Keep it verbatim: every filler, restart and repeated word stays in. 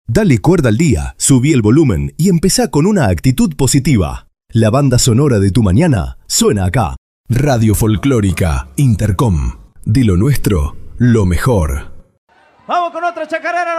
Dale cuerda al día, subí el volumen y empezá con una actitud positiva. La banda sonora de tu mañana suena acá. Radio Folclórica Intercom. De lo nuestro, lo mejor. Vamos con otra chacarera.